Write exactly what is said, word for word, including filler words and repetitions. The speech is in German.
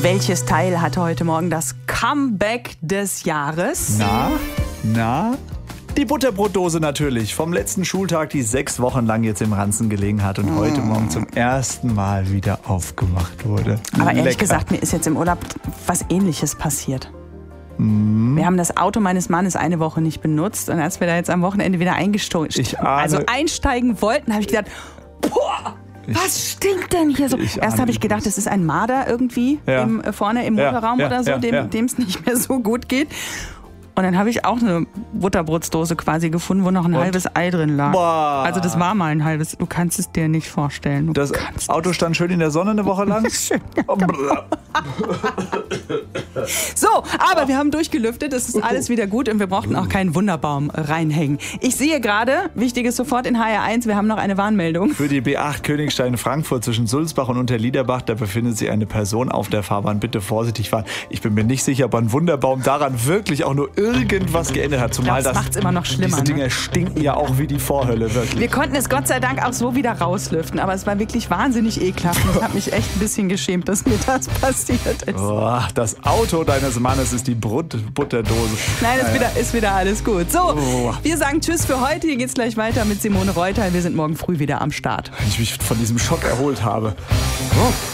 Welches Teil hatte heute Morgen das Comeback des Jahres? Na, na? Die Butterbrotdose natürlich. Vom letzten Schultag, die sechs Wochen lang jetzt im Ranzen gelegen hat und mm. heute Morgen zum ersten Mal wieder aufgemacht wurde. Aber ehrlich Lecker. gesagt, mir ist jetzt im Urlaub was Ähnliches passiert. Mm. Wir haben das Auto meines Mannes eine Woche nicht benutzt und als wir da jetzt am Wochenende wieder eingestiegen, also einsteigen wollten, habe ich gedacht, boah, was stinkt denn hier so? Erst habe ich gedacht, es ist ein Marder irgendwie ja. im, vorne im Motorraum ja, ja, oder so, ja, dem ja. es nicht mehr so gut geht. Und dann habe ich auch eine Butterbrotsdose quasi gefunden, wo noch ein Und? halbes Ei drin lag. Boah. Also das war mal ein halbes, du kannst es dir nicht vorstellen. Du das Auto stand schön in der Sonne eine Woche lang? Schön, ja, so, aber wir haben durchgelüftet, es ist alles wieder gut und wir brauchten auch keinen Wunderbaum reinhängen. Ich sehe gerade, wichtiges sofort in H R eins, wir haben noch eine Warnmeldung. Für die B acht Königstein-Frankfurt zwischen Sulzbach und Unterliederbach, da befindet sich eine Person auf der Fahrbahn. Bitte vorsichtig fahren. Ich bin mir nicht sicher, ob ein Wunderbaum daran wirklich auch nur irgendwas geändert hat. Zumal ich glaub, das macht es immer noch schlimmer. Diese Dinger ne? stinken ja auch wie die Vorhölle, wirklich. Wir konnten es Gott sei Dank auch so wieder rauslüften, aber es war wirklich wahnsinnig ekelhaft. Ich habe mich echt ein bisschen geschämt, dass mir das passiert ist. Oh, das Auto deines Mannes ist die Brut- Butterdose. Nein, ist, ja. wieder, ist wieder alles gut. So, oh. wir sagen Tschüss für heute. Hier geht's gleich weiter mit Simone Reuter. Wir sind morgen früh wieder am Start. Wenn ich mich von diesem Schock erholt habe. Oh.